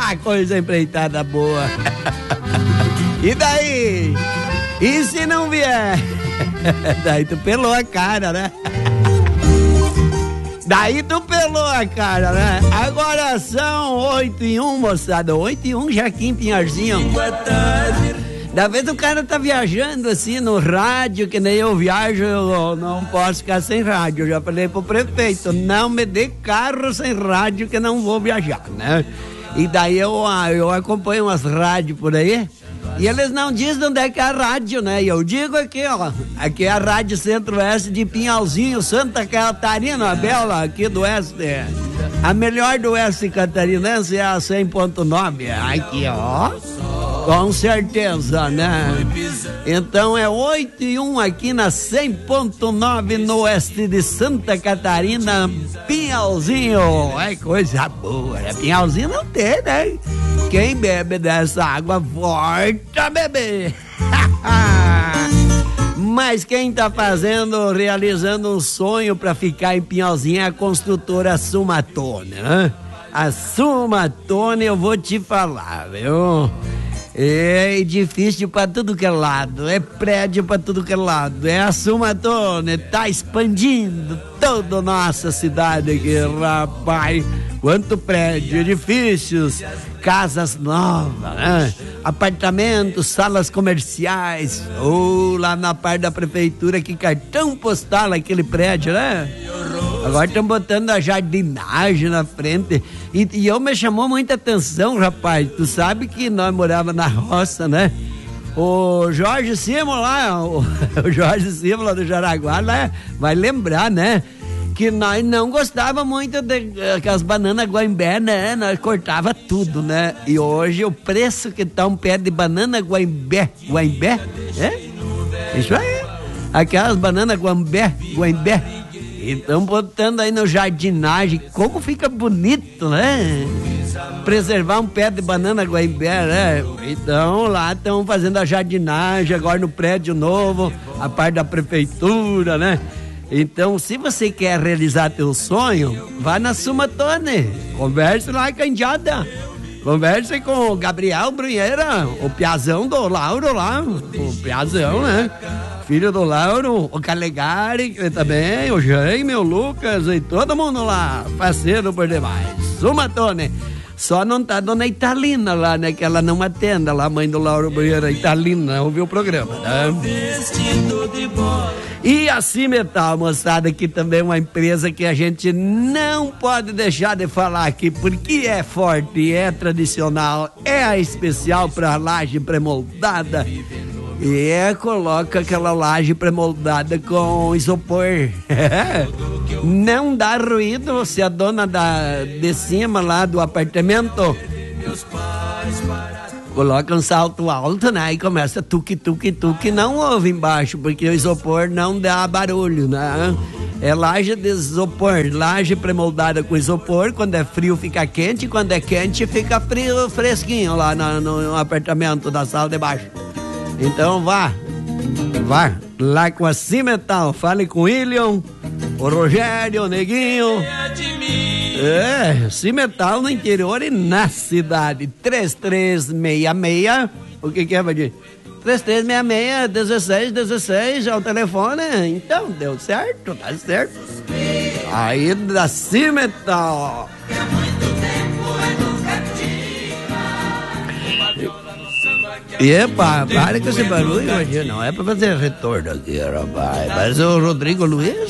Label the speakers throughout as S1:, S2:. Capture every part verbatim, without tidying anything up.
S1: coisa empreitada boa. E daí? E se não vier? Daí tu pelou a cara, né? Daí tu pelou a cara, né? Agora são oito e um, moçada. Oito e um já aqui em Pinharzinho. Da vez o cara tá viajando assim no rádio, que nem eu viajo, eu não posso ficar sem rádio. Eu já falei pro prefeito, não me dê carro sem rádio que não vou viajar, né? E daí eu, eu acompanho umas rádios por aí. E eles não dizem onde é que é a rádio, né? E eu digo aqui, ó, aqui é a Rádio Centro-Oeste de Pinhalzinho, Santa Catarina, a bela aqui do Oeste. A melhor do Oeste catarinense é a cem ponto nove. Aqui, ó. Com certeza, né? Então é oito e um aqui na cem ponto nove no Oeste de Santa Catarina, Pinhalzinho. É coisa boa, né? Pinhalzinho não tem, né? Quem bebe dessa água volta a beber. Mas quem tá fazendo, realizando um sonho pra ficar em Pinhalzinho é a construtora Sumatone, né? A Sumatone, eu vou te falar, viu? É edifício pra tudo que é lado, é prédio pra tudo que é lado, é a Sumatone, tá expandindo toda a nossa cidade aqui, rapaz. Quanto prédio, edifícios, casas novas, né? Apartamentos, salas comerciais, ou oh, lá na parte da prefeitura, que cartão postal aquele prédio, né? Agora estão botando a jardinagem na frente. E, e eu me chamou muita atenção, rapaz. Tu sabe que nós morávamos na roça, né? O Jorge Simo lá, o, o Jorge Simo lá do Jaraguá, lá, vai lembrar, né? Que nós não gostávamos muito daquelas bananas guaimbé, né? Nós cortava tudo, né? E hoje o preço que tá um pé de banana guaimbé, guaimbé, é? Isso aí. Aquelas bananas guaimbé, guaimbé. Estão botando aí no jardinagem, como fica bonito, né? Preservar um pé de banana guaimbé, né? Então lá estão fazendo a jardinagem agora no prédio novo, a parte da prefeitura, né? Então, se você quer realizar teu sonho, vá na Sumatone, converse lá com a indiada. Converse com o Gabriel Brunheira, o piazão do Lauro lá, o piazão, né? Filho do Lauro, o Calegari também, o Jaime, o Lucas e todo mundo lá, parceiro por demais. Sumatone. Só não tá dona Italina lá, né? Que ela não atenda lá, mãe do Lauro Brunheira, Italina, ouviu o programa, né? E a Cimetal, moçada, que também é uma empresa que a gente não pode deixar de falar aqui, porque é forte, é tradicional, é a especial para laje pré-moldada. E é, coloca aquela laje pré-moldada com isopor. Não dá ruído se a dona da, de cima lá do apartamento coloca um salto alto, né? E começa tuque, tuque, tuque, não ouve embaixo, porque o isopor não dá barulho, né? É laje de isopor, laje pré-moldada com isopor. Quando é frio fica quente, quando é quente fica frio, fresquinho lá no, no apartamento da sala de baixo. Então vá, vá lá com a Cimetal, fale com o William, o Rogério, o Neguinho. É, Cimetal no interior e na cidade. três três seis seis, o que que é, Vadir? três três seis seis, dezesseis dezesseis, é o telefone. Então, deu certo, tá certo. Aí da Cimetal. Epa, para com esse barulho, Vadir. Não é pra fazer retorno aqui, rapaz. Mas o Rodrigo Luiz.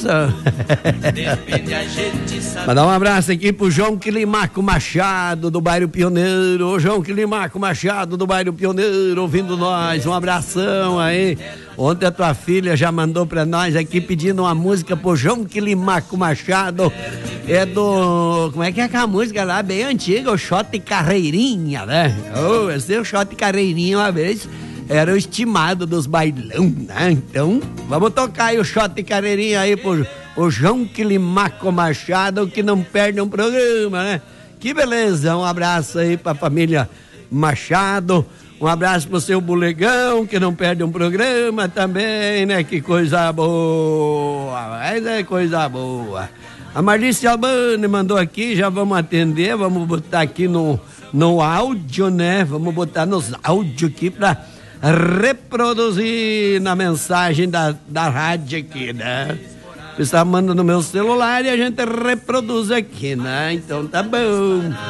S1: Mandar um abraço aqui pro João Quilimaco Machado, do bairro Pioneiro. O João Quilimaco Machado, do bairro Pioneiro, ouvindo nós. Um abração aí. Ontem a tua filha já mandou pra nós aqui pedindo uma música pro João Quilimaco Machado. É do... Como é que é aquela música lá, bem antiga, o Shot Carreirinha, né? Oh, esse é o Shot Carreirinha uma vez. Era o estimado dos bailão, né? Então, vamos tocar aí o Shot Carreirinha aí pro o João Quilimaco Machado, que não perde um programa, né? Que beleza, um abraço aí pra família Machado. Um abraço pro seu Bulegão, que não perde um programa também, né? Que coisa boa, mas é coisa boa. A Marlice Albani mandou aqui, já vamos atender, vamos botar aqui no, no áudio, né? Vamos botar nos áudios aqui pra reproduzir na mensagem da, da rádio aqui, né? Você manda no meu celular e a gente reproduz aqui, né? Então tá bom.